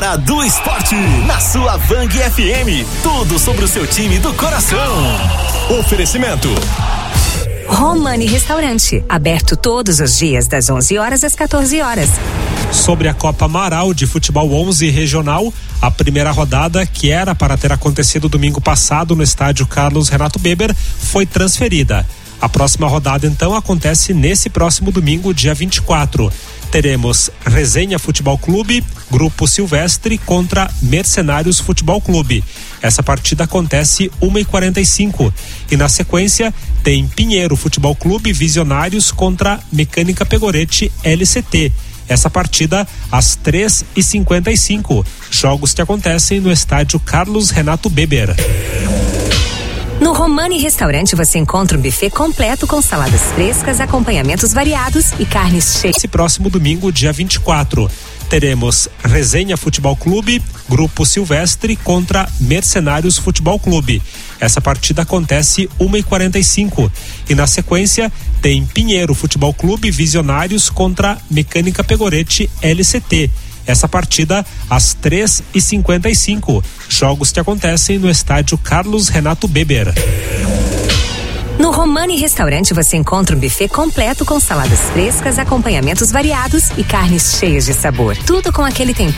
Hora do Esporte, na sua Vang FM. Tudo sobre o seu time do coração. Oferecimento Romani Restaurante, aberto todos os dias das 11 horas às 14 horas. Sobre a Copa Amaral de Futebol 11 Regional, a primeira rodada, que era para ter acontecido domingo passado no estádio Carlos Renato Beber, foi transferida. A próxima rodada, então, acontece nesse próximo domingo, dia 24. Teremos Resenha Futebol Clube, Grupo Silvestre contra Mercenários Futebol Clube. Essa partida acontece 1h45. E na sequência tem Pinheiro Futebol Clube Visionários contra Mecânica Pegorete LCT. Essa partida às 3h55. Jogos que acontecem no estádio Carlos Renato Beber. No Romani Restaurante você encontra um buffet completo com saladas frescas, acompanhamentos variados e carnes cheias. Esse próximo domingo, dia 24, teremos Resenha Futebol Clube, Grupo Silvestre contra Mercenários Futebol Clube. Essa partida acontece 1h45. E na sequência tem Pinheiro Futebol Clube Visionários contra Mecânica Pegorete LCT. Essa partida às 3h55. Jogos que acontecem no estádio Carlos Renato Beber. No Romani Restaurante você encontra um buffet completo com saladas frescas, acompanhamentos variados e carnes cheias de sabor. Tudo com aquele tempero